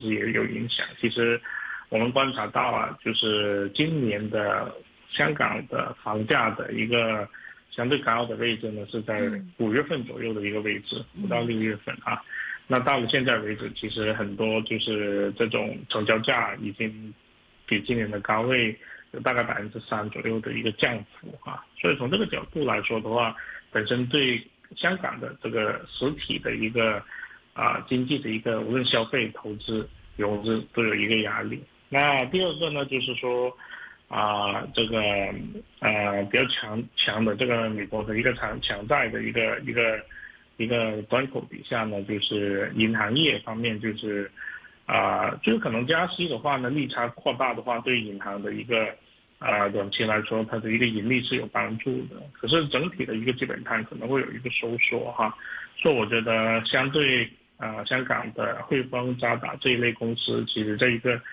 也有影响。其实我们观察到啊，就是今年的香港的房价的一个相对高的位置呢，是在5月份左右的一个位置，不到6月份啊。那到了现在为止，其实很多就是这种成交价已经比今年的高位有大概3%左右的一个降幅啊。所以从这个角度来说的话，本身对香港的这个实体的一个经济的一个无论消费、投资、融资都有一个压力。那第二个呢，就是说这个比较强的这个美国的一个强债的一个端口底下呢，就是银行业方面就是就是可能加息的话呢，利差扩大的话，对银行的一个短期来说，它的一个盈利是有帮助的。可是整体的一个基本盘可能会有一个收缩哈，所以我觉得相对香港的汇丰、渣打这一类公司，其实这一个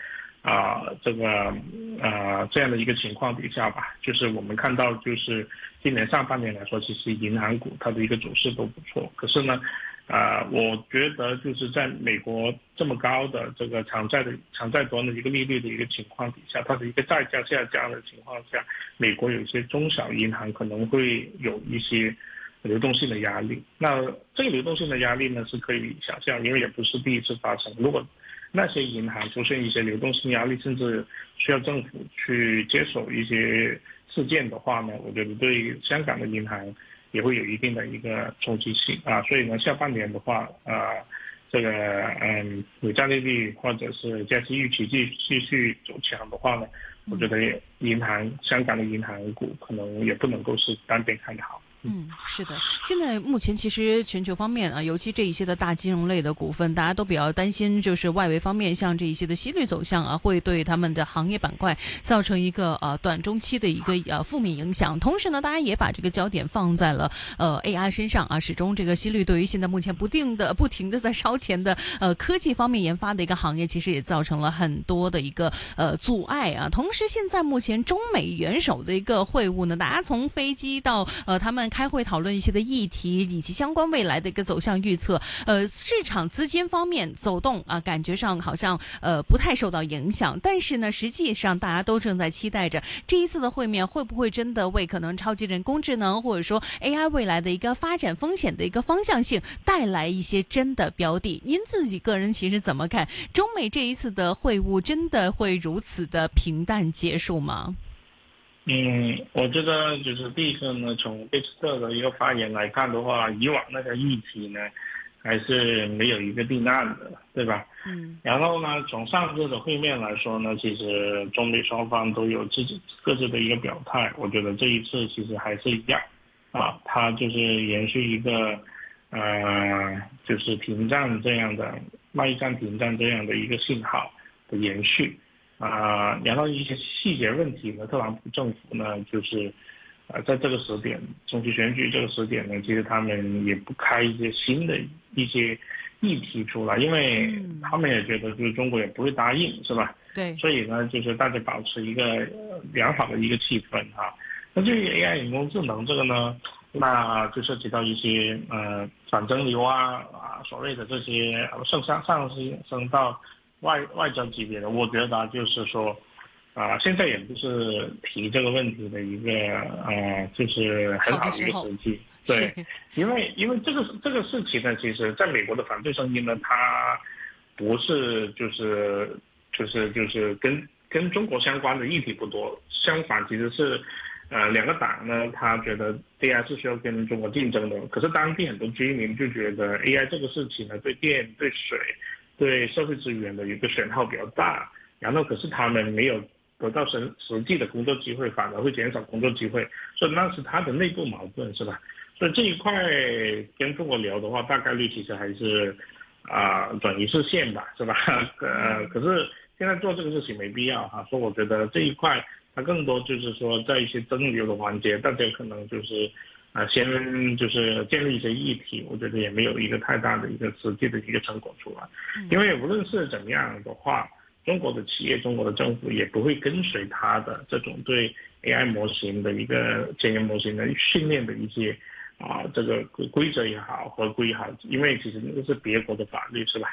这样的一个情况底下吧，就是我们看到就是今年上半年来说，其实银行股它的一个走势都不错。可是呢，我觉得就是在美国这么高的这个长债端的一个利率的一个情况底下，它的一个债价下降的情况下，美国有一些中小银行可能会有一些流动性的压力。那这个流动性的压力呢，是可以想象，因为也不是第一次发生。如果那些银行出现一些流动性压力，甚至需要政府去接手一些事件的话呢，我觉得对香港的银行也会有一定的一个冲击性啊。所以呢，下半年的话，这个美债利率或者是加息预期继续走强的话呢，我觉得香港的银行股可能也不能够是单边看好。 是的，现在目前其实全球方面尤其这一些的大金融类的股份，大家都比较担心，就是外围方面像这一些的息率走向会对他们的行业板块造成一个短中期的一个负面影响。同时呢，大家也把这个焦点放在了AI 身上始终这个息率对于现在目前不停的在烧钱的科技方面研发的一个行业，其实也造成了很多的一个阻碍同时，现在目前中美元首的一个会晤呢，大家从飞机到他们开会讨论一些的议题以及相关未来的一个走向预测，市场资金方面走动感觉上好像不太受到影响，但是呢，实际上大家都正在期待着这一次的会面会不会真的为可能超级人工智能或者说 AI 未来的一个发展风险的一个方向性带来一些真的标的。您自己个人其实怎么看中美这一次的会晤，真的会如此的平淡结束吗？ 我觉得就是第一个呢，从贝斯特的一个发言来看的话，以往那个议题呢，还是没有一个定案的，对吧？然后呢，从上次的会面来说呢，其实中美双方都有自己各自的一个表态。我觉得这一次其实还是一样，它就是延续一个就是停战这样的贸易战停战这样的一个信号的延续。然后一些细节问题呢，特朗普政府呢，就是在这个时点，中期选举这个时点呢，其实他们也不开一些新的一些议题出来，因为他们也觉得就是中国也不会答应，是吧？ 对， 所以呢，就是大家保持一个良好的一个气氛那至于 AI 人工智能这个呢，那就涉及到一些反蒸馏所谓的这些上升到外交级别的，我觉得就是说，现在也不是提这个问题的一个就是很好的一个时机。对，因为这个事情呢，其实在美国的反对声音呢，它不是就是跟中国相关的议题不多，相反其实是两个党呢，他觉得 AI 是需要跟中国竞争的，可是当地很多居民就觉得 AI 这个事情呢，对电、对水、对社会资源的一个损耗比较大，然后可是他们没有得到实际的工作机会，反而会减少工作机会，所以那是他的内部矛盾，是吧？所以这一块跟中国聊的话，大概率其实还是转移视线吧，是吧？可是现在做这个事情没必要所以我觉得这一块它更多就是说在一些蒸馏的环节，大家可能就是先就是建立一些议题，我觉得也没有一个太大的一个实际的一个成果出来。因为无论是怎么样的话，中国的企业、中国的政府也不会跟随它的这种对 AI 模型的一个前沿模型的训练的一些这个规则也好、合规也好，因为其实那个是别国的法律，是吧？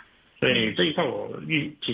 所以这一块我其